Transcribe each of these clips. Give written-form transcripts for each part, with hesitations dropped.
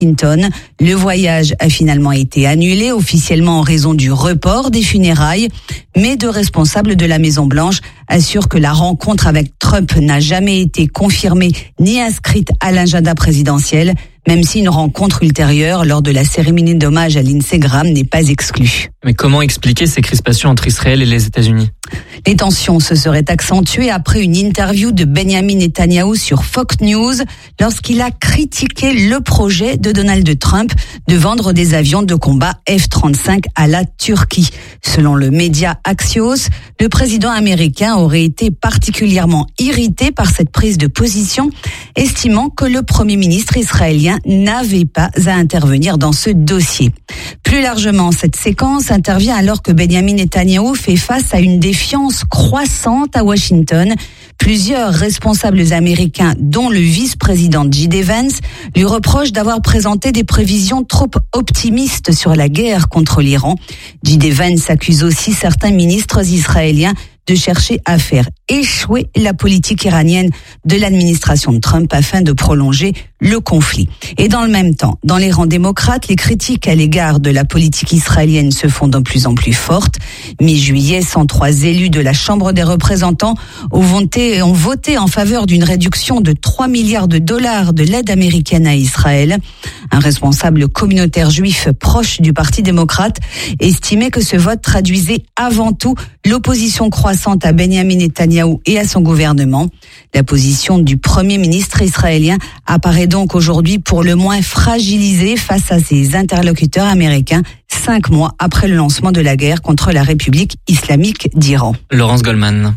Washington. Le voyage a finalement été annulé officiellement en raison du report des funérailles, mais deux responsables de la Maison-Blanche assurent que la rencontre avec Trump n'a jamais été confirmée ni inscrite à l'agenda présidentiel, même si une rencontre ultérieure lors de la cérémonie d'hommage à Lindsey Graham n'est pas exclue. Mais comment expliquer ces crispations entre Israël et les États-Unis ? Les tensions se seraient accentuées après une interview de Benjamin Netanyahou sur Fox News lorsqu'il a critiqué le projet de Donald Trump de vendre des avions de combat F-35 à la Turquie. Selon le média Axios, le président américain aurait été particulièrement irrité par cette prise de position, estimant que le premier ministre israélien n'avait pas à intervenir dans ce dossier. Plus largement, cette séquence intervient alors que Benjamin Netanyahou fait face à une défiance croissante à Washington. Plusieurs responsables américains, dont le vice-président J.D. Vance, lui reprochent d'avoir présenté des prévisions trop optimistes sur la guerre contre l'Iran. J.D. Vance accuse aussi certains ministres israéliens de chercher à faire échouer la politique iranienne de l'administration de Trump afin de prolonger le conflit. Et dans le même temps, dans les rangs démocrates, les critiques à l'égard de la politique israélienne se font de plus en plus fortes. Mi-juillet, 103 élus de la Chambre des représentants ont voté en faveur d'une réduction de 3 milliards de dollars de l'aide américaine à Israël. Un responsable communautaire juif proche du Parti démocrate estimait que ce vote traduisait avant tout l'opposition croissante à Benjamin Netanyahou et à son gouvernement. La position du Premier ministre israélien apparaît donc aujourd'hui pour le moins fragilisée face à ses interlocuteurs américains 5 mois après le lancement de la guerre contre la République islamique d'Iran. Laurence Goldman.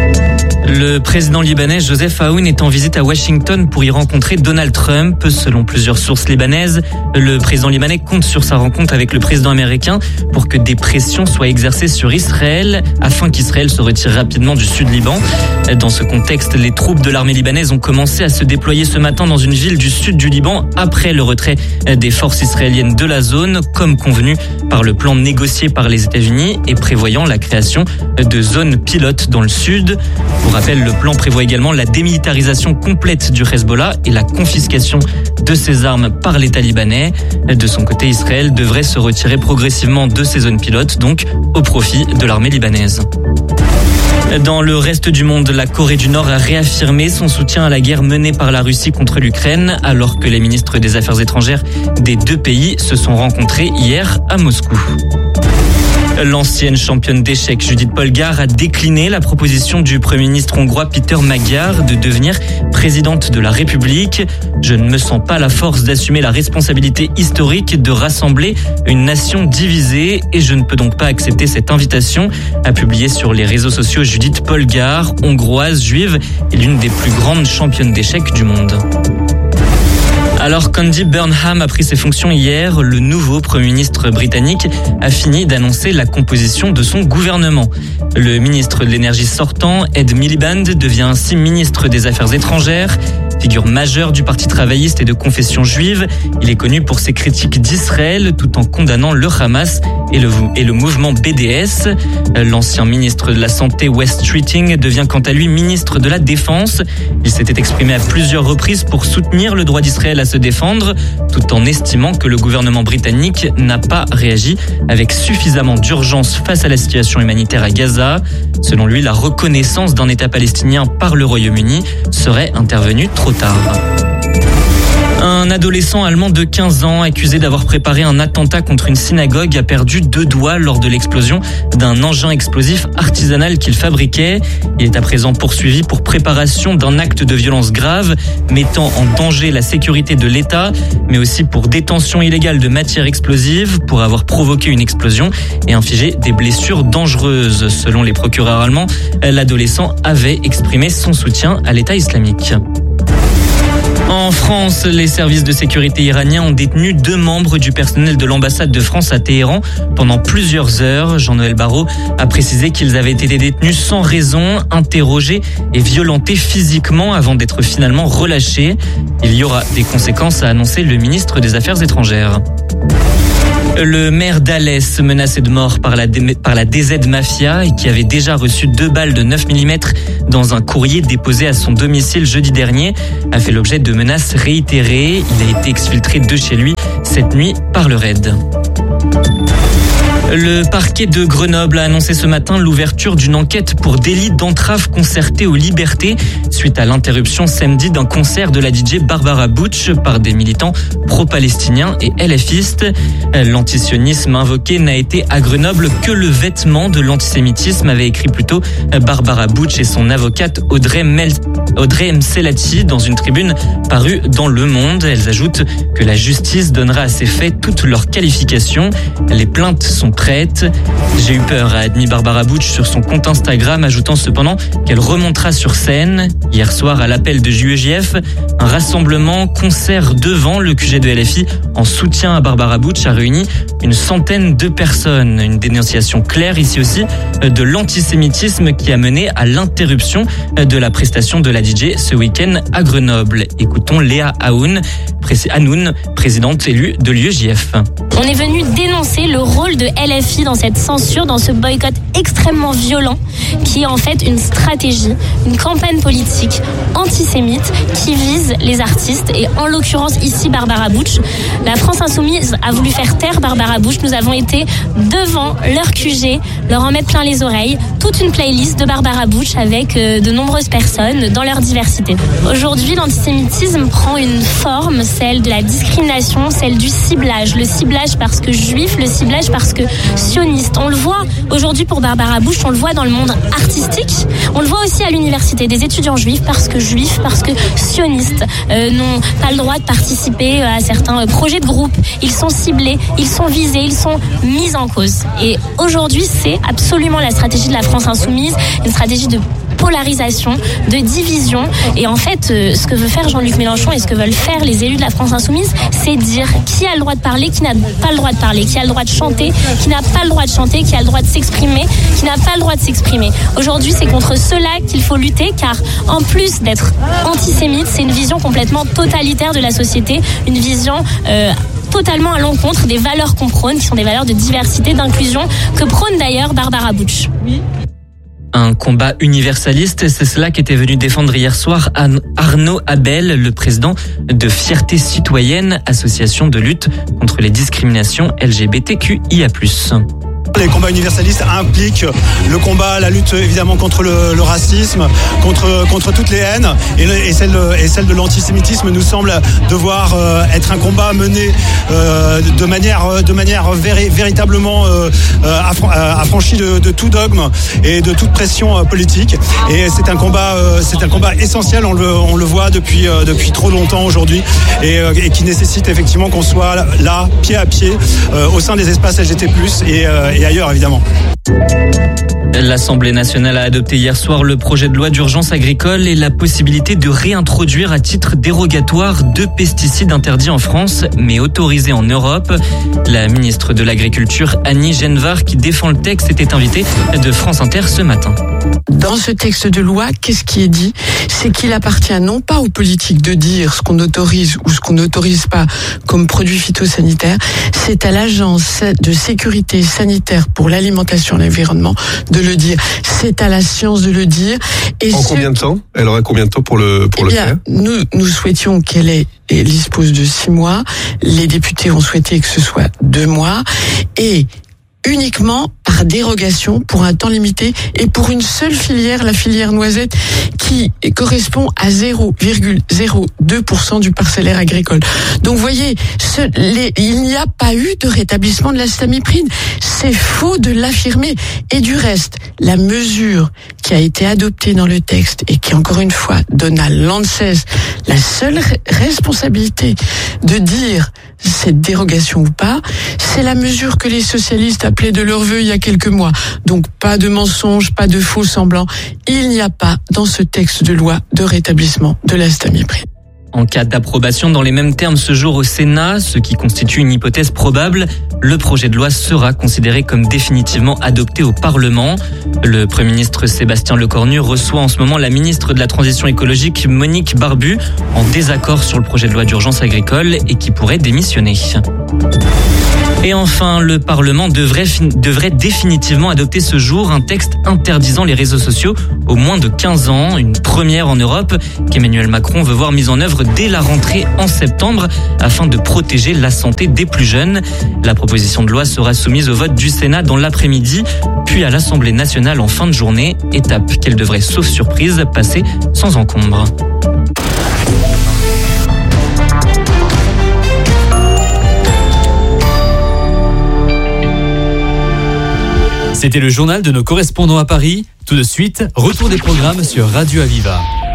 Le président libanais Joseph Aoun est en visite à Washington pour y rencontrer Donald Trump. Selon plusieurs sources libanaises, le président libanais compte sur sa rencontre avec le président américain pour que des pressions soient exercées sur Israël afin qu'Israël se retire rapidement du sud Liban. Dans ce contexte, les troupes de l'armée libanaise ont commencé à se déployer ce matin dans une ville du sud du Liban après le retrait des forces israéliennes de la zone, comme convenu par le plan négocié par les États-Unis et prévoyant la création de zones pilotes dans le sud. Pour rappel, le plan prévoit également la démilitarisation complète du Hezbollah et la confiscation de ses armes par l'État libanais. De son côté, Israël devrait se retirer progressivement de ces zones pilotes, donc au profit de l'armée libanaise. Dans le reste du monde, la Corée du Nord a réaffirmé son soutien à la guerre menée par la Russie contre l'Ukraine, alors que les ministres des Affaires étrangères des deux pays se sont rencontrés hier à Moscou. L'ancienne championne d'échecs Judith Polgár a décliné la proposition du Premier ministre hongrois Péter Magyar de devenir présidente de la République. « Je ne me sens pas la force d'assumer la responsabilité historique de rassembler une nation divisée et je ne peux donc pas accepter cette invitation », a publié sur les réseaux sociaux Judith Polgár, hongroise, juive et l'une des plus grandes championnes d'échecs du monde. Alors qu'Andy Burnham a pris ses fonctions hier, le nouveau Premier ministre britannique a fini d'annoncer la composition de son gouvernement. Le ministre de l'énergie sortant, Ed Miliband, devient ainsi ministre des Affaires étrangères. Figure majeure du Parti travailliste et de confession juive, il est connu pour ses critiques d'Israël tout en condamnant le Hamas et le mouvement BDS. L'ancien ministre de la Santé, Wes Streeting, devient quant à lui ministre de la Défense. Il s'était exprimé à plusieurs reprises pour soutenir le droit d'Israël à se défendre, tout en estimant que le gouvernement britannique n'a pas réagi avec suffisamment d'urgence face à la situation humanitaire à Gaza. Selon lui, la reconnaissance d'un État palestinien par le Royaume-Uni serait intervenue trop tard. Un adolescent allemand de 15 ans accusé d'avoir préparé un attentat contre une synagogue a perdu 2 doigts lors de l'explosion d'un engin explosif artisanal qu'il fabriquait. Il est à présent poursuivi pour préparation d'un acte de violence grave, mettant en danger la sécurité de l'État, mais aussi pour détention illégale de matières explosives, pour avoir provoqué une explosion et infligé des blessures dangereuses. Selon les procureurs allemands, l'adolescent avait exprimé son soutien à l'État islamique. En France, les services de sécurité iraniens ont détenu 2 membres du personnel de l'ambassade de France à Téhéran pendant plusieurs heures. Jean-Noël Barrot a précisé qu'ils avaient été détenus sans raison, interrogés et violentés physiquement avant d'être finalement relâchés. Il y aura des conséquences, a annoncé le ministre des Affaires étrangères. Le maire d'Alès, menacé de mort par la DZ Mafia et qui avait déjà reçu 2 balles de 9 mm dans un courrier déposé à son domicile jeudi dernier, a fait l'objet de menaces réitérées. Il a été exfiltré de chez lui cette nuit par le RAID. Le parquet de Grenoble a annoncé ce matin l'ouverture d'une enquête pour délit d'entrave concertée aux libertés suite à l'interruption samedi d'un concert de la DJ Barbara Butch par des militants pro-palestiniens et LFistes. L'antisionisme invoqué n'a été à Grenoble que le vêtement de l'antisémitisme, avait écrit plus tôt Barbara Butch et son avocate Audrey Mselati dans une tribune parue dans Le Monde. Elles ajoutent que la justice donnera à ces faits toutes leurs qualifications. Les plaintes sont prête. J'ai eu peur, a admis Barbara Butch sur son compte Instagram, ajoutant cependant qu'elle remontera sur scène. Hier soir, à l'appel de JEJF, un rassemblement concert devant le QG de LFI en soutien à Barbara Butch a réuni une centaine de personnes. Une dénonciation claire ici aussi de l'antisémitisme qui a mené à l'interruption de la prestation de la DJ ce week-end à Grenoble. Écoutons Léa Hanoun, présidente élue de l'UEJF. On est venu dénoncer le rôle de LFI dans cette censure, dans ce boycott extrêmement violent qui est en fait une stratégie, une campagne politique antisémite qui vise les artistes et en l'occurrence ici Barbara Butch. La France Insoumise a voulu faire taire Barbara Butch. Nous avons été devant leur QG, leur en mettre plein les oreilles, toute une playlist de Barbara Butch avec de nombreuses personnes dans leur diversité. Aujourd'hui, l'antisémitisme prend une forme, celle de la discrimination, celle du ciblage. Le ciblage parce que juif, le ciblage parce que sioniste. On le voit aujourd'hui pour Barbara Butch, on le voit dans le monde artistique, on le voit aussi à l'université, des étudiants juifs parce que sionistes n'ont pas le droit de participer à certains projets de groupe. Ils sont ciblés, ils sont visés, ils sont mis en cause. Et aujourd'hui, c'est absolument la stratégie de la France Insoumise, une stratégie de polarisation, de division. Et en fait, ce que veut faire Jean-Luc Mélenchon et ce que veulent faire les élus de la France Insoumise, c'est dire qui a le droit de parler, qui n'a pas le droit de parler, qui a le droit de chanter, qui n'a pas le droit de chanter, qui a le droit de s'exprimer, qui n'a pas le droit de s'exprimer. Aujourd'hui, c'est contre cela qu'il faut lutter, car en plus d'être antisémite, c'est une vision complètement totalitaire de la société, une vision totalement à l'encontre des valeurs qu'on prône, qui sont des valeurs de diversité, d'inclusion, que prône d'ailleurs Barbara Butch. Oui. Un combat universaliste, c'est cela qu'était venu défendre hier soir Arnaud Abel, le président de Fierté Citoyenne, association de lutte contre les discriminations LGBTQIA+. Les combats universalistes impliquent le combat, la lutte évidemment contre le racisme, contre toutes les haines et celle de l'antisémitisme nous semble devoir être un combat mené de manière véritablement affranchie de tout dogme et de toute pression politique. Et c'est un combat essentiel, on le voit depuis trop longtemps aujourd'hui et qui nécessite effectivement qu'on soit là pied à pied au sein des espaces LGBT+, et ailleurs évidemment. L'Assemblée nationale a adopté hier soir le projet de loi d'urgence agricole et la possibilité de réintroduire à titre dérogatoire 2 pesticides interdits en France mais autorisés en Europe. La ministre de l'Agriculture, Annie Genevard, qui défend le texte, était invitée de France Inter ce matin. Dans ce texte de loi, qu'est-ce qui est dit ? C'est qu'il appartient non pas aux politiques de dire ce qu'on autorise ou ce qu'on n'autorise pas comme produits phytosanitaires, c'est à l'Agence de sécurité sanitaire pour l'alimentation et l'environnement de le dire. C'est à la science de le dire. Et combien de temps ? Elle aura combien de temps pour le faire ? Nous souhaitions qu'elle dispose de 6 mois. Les députés ont souhaité que ce soit 2 mois. Et uniquement par dérogation pour un temps limité et pour une seule filière, la filière noisette, qui correspond à 0,02% du parcellaire agricole. Donc vous voyez, il n'y a pas eu de rétablissement de l'acétamipride. C'est faux de l'affirmer. Et du reste, la mesure qui a été adoptée dans le texte et qui, encore une fois, donne à l'ANSES la seule responsabilité de dire cette dérogation ou pas, c'est la mesure que les socialistes appelaient de leur vœu il y a quelques mois. Donc pas de mensonges, pas de faux semblants. Il n'y a pas dans ce texte de loi de rétablissement de l'acétamipride. En cas d'approbation dans les mêmes termes ce jour au Sénat, ce qui constitue une hypothèse probable, le projet de loi sera considéré comme définitivement adopté au Parlement. Le Premier ministre Sébastien Lecornu reçoit en ce moment la ministre de la Transition écologique Monique Barbu, en désaccord sur le projet de loi d'urgence agricole et qui pourrait démissionner. Et enfin, le Parlement devrait définitivement adopter ce jour un texte interdisant les réseaux sociaux aux moins de 15 ans, une première en Europe qu'Emmanuel Macron veut voir mise en œuvre dès la rentrée en septembre afin de protéger la santé des plus jeunes. La proposition de loi sera soumise au vote du Sénat dans l'après-midi, puis à l'Assemblée nationale en fin de journée, étape qu'elle devrait, sauf surprise, passer sans encombre. C'était le journal de nos correspondants à Paris. Tout de suite, retour des programmes sur Radio Aviva.